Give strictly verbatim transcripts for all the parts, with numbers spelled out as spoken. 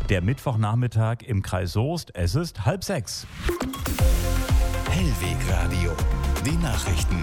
Der Mittwochnachmittag im Kreis Soest. Es ist halb sechs. Hellweg Radio. Die Nachrichten.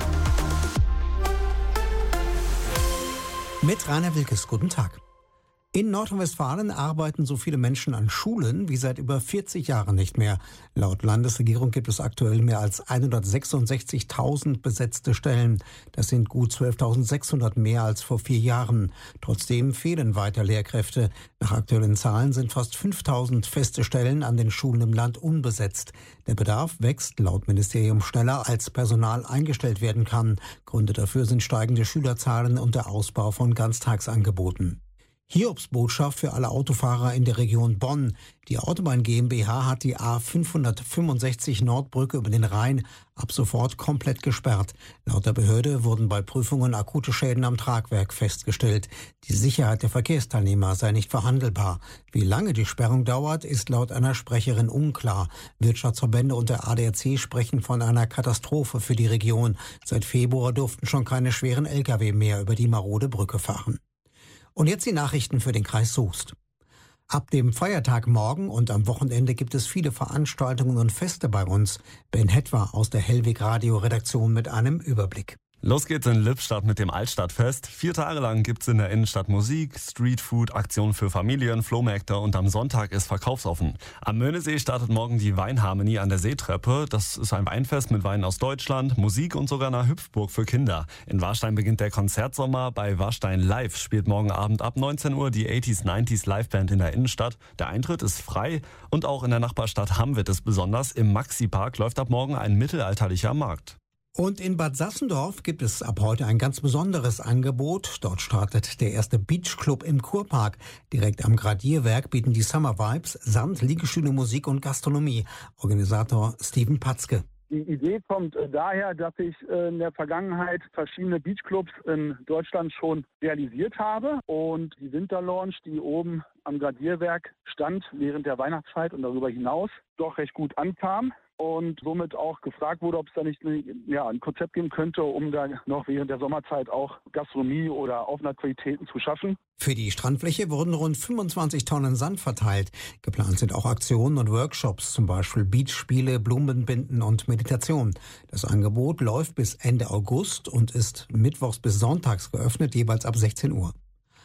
Mit Rainer Wilkes, guten Tag. In Nordrhein-Westfalen arbeiten so viele Menschen an Schulen wie seit über vierzig Jahren nicht mehr. Laut Landesregierung gibt es aktuell mehr als hundertsechsundsechzigtausend besetzte Stellen. Das sind gut zwölftausendsechshundert mehr als vor vier Jahren. Trotzdem fehlen weiter Lehrkräfte. Nach aktuellen Zahlen sind fast fünftausend feste Stellen an den Schulen im Land unbesetzt. Der Bedarf wächst laut Ministerium schneller, als Personal eingestellt werden kann. Gründe dafür sind steigende Schülerzahlen und der Ausbau von Ganztagsangeboten. Hiobsbotschaft für alle Autofahrer in der Region Bonn. Die Autobahn GmbH hat die A fünfhundertfünfundsechzig Nordbrücke über den Rhein ab sofort komplett gesperrt. Laut der Behörde wurden bei Prüfungen akute Schäden am Tragwerk festgestellt. Die Sicherheit der Verkehrsteilnehmer sei nicht verhandelbar. Wie lange die Sperrung dauert, ist laut einer Sprecherin unklar. Wirtschaftsverbände und der A D A C sprechen von einer Katastrophe für die Region. Seit Februar durften schon keine schweren Lkw mehr über die marode Brücke fahren. Und jetzt die Nachrichten für den Kreis Soest. Ab dem Feiertag morgen und am Wochenende gibt es viele Veranstaltungen und Feste bei uns. Ben Hetwa aus der Hellweg Radio Redaktion mit einem Überblick. Los geht's in Lippstadt mit dem Altstadtfest. Vier Tage lang gibt's in der Innenstadt Musik, Streetfood, Aktionen für Familien, Flohmärkte und am Sonntag ist verkaufsoffen. Am Möhnesee startet morgen die Weinharmonie an der Seetreppe. Das ist ein Weinfest mit Weinen aus Deutschland, Musik und sogar einer Hüpfburg für Kinder. In Warstein beginnt der Konzertsommer. Bei Warstein Live spielt morgen Abend ab neunzehn Uhr die achtziger, neunziger Liveband in der Innenstadt. Der Eintritt ist frei und auch in der Nachbarstadt Hamm wird es besonders. Im Maxi-Park läuft ab morgen ein mittelalterlicher Markt. Und in Bad Sassendorf gibt es ab heute ein ganz besonderes Angebot. Dort startet der erste Beachclub im Kurpark. Direkt am Gradierwerk bieten die Summer Vibes Sand, Liegestühle, Musik und Gastronomie. Organisator Steven Patzke. Die Idee kommt daher, dass ich in der Vergangenheit verschiedene Beachclubs in Deutschland schon realisiert habe. Und die Winterlounge, die oben am Gradierwerk stand während der Weihnachtszeit und darüber hinaus, doch recht gut ankam. Und somit auch gefragt wurde, ob es da nicht eine, ja, ein Konzept geben könnte, um da noch während der Sommerzeit auch Gastronomie oder Aufenthaltsqualitäten zu schaffen. Für die Strandfläche wurden rund fünfundzwanzig Tonnen Sand verteilt. Geplant sind auch Aktionen und Workshops, zum Beispiel Beachspiele, Blumenbinden und Meditation. Das Angebot läuft bis Ende August und ist mittwochs bis sonntags geöffnet, jeweils ab sechzehn Uhr.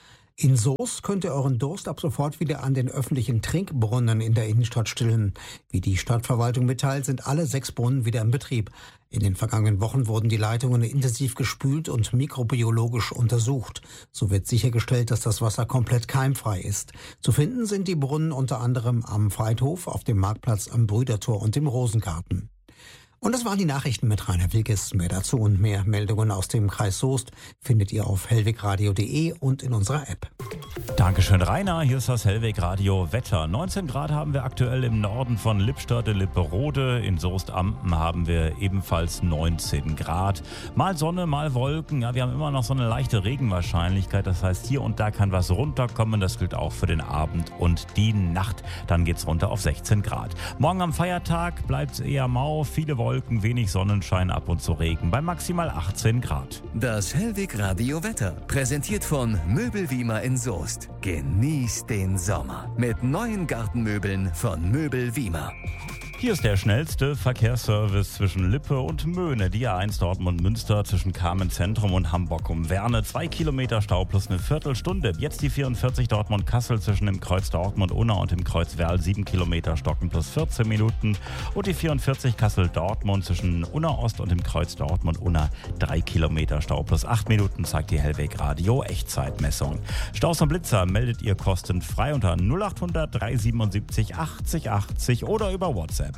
In Soest könnt ihr euren Durst ab sofort wieder an den öffentlichen Trinkbrunnen in der Innenstadt stillen. Wie die Stadtverwaltung mitteilt, sind alle sechs Brunnen wieder in Betrieb. In den vergangenen Wochen wurden die Leitungen intensiv gespült und mikrobiologisch untersucht. So wird sichergestellt, dass das Wasser komplett keimfrei ist. Zu finden sind die Brunnen unter anderem am Friedhof, auf dem Marktplatz, am Brüdertor und im Rosengarten. Und das waren die Nachrichten mit Rainer Wilkes. Mehr dazu und mehr Meldungen aus dem Kreis Soest findet ihr auf hellwegradio punkt de und in unserer App. Dankeschön, Rainer. Hier ist das Hellweg Radio Wetter. neunzehn Grad haben wir aktuell im Norden von Lippstadt, Lipperode. In Soest-Ampen haben wir ebenfalls neunzehn Grad. Mal Sonne, mal Wolken. Ja, wir haben immer noch so eine leichte Regenwahrscheinlichkeit. Das heißt, hier und da kann was runterkommen. Das gilt auch für den Abend und die Nacht. Dann geht's runter auf sechzehn Grad. Morgen am Feiertag bleibt's eher mau. Viele Wolken, wenig Sonnenschein, ab und zu Regen. Bei maximal achtzehn Grad. Das Hellweg Radio Wetter. Präsentiert von Möbel Wiemer in Soest. Genießt den Sommer mit neuen Gartenmöbeln von Möbel Wiemer. Hier ist der schnellste Verkehrsservice zwischen Lippe und Möhne. Die A eins Dortmund-Münster zwischen Kamen Zentrum und Hamburg um Werne. Zwei Kilometer Stau plus eine Viertelstunde. Jetzt die vierundvierzig Dortmund-Kassel zwischen dem Kreuz Dortmund-Unna und dem Kreuz Werl. Sieben Kilometer Stocken plus vierzehn Minuten. Und die vierundvierzig Kassel-Dortmund zwischen Unna-Ost und dem Kreuz Dortmund-Unna. Drei Kilometer Stau plus acht Minuten, zeigt die Hellweg Radio Echtzeitmessung. Staus und Blitzer meldet ihr kostenfrei unter null acht hundert dreihundertsiebenundsiebzig achtzig achtzig oder über WhatsApp.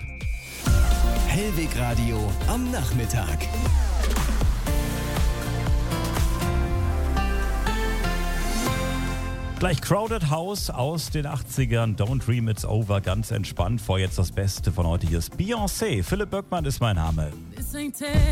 Hellweg Radio am Nachmittag. Gleich Crowded House aus den achtzigern. Don't Dream It's Over, ganz entspannt. Vor jetzt das Beste von heute. Hier ist Beyoncé. Philipp Böckmann ist mein Name.